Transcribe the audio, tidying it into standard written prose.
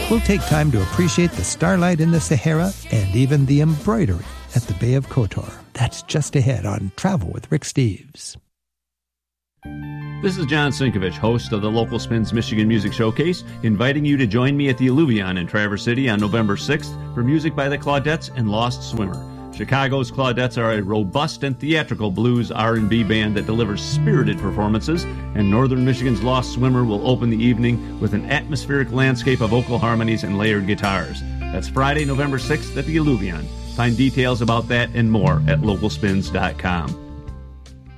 We'll take time to appreciate the starlight in the Sahara and even the embroidery at the Bay of Kotor. That's just ahead on Travel with Rick Steves. This is John Sinkovich, host of the Local Spins Michigan Music Showcase, inviting you to join me at the Alluvion in Traverse City on November 6th for music by the Claudettes and Lost Swimmer. Chicago's Claudettes are a robust and theatrical blues R&B band that delivers spirited performances, and Northern Michigan's Lost Swimmer will open the evening with an atmospheric landscape of vocal harmonies and layered guitars. That's Friday, November 6th at the Alluvion. Find details about that and more at localspins.com.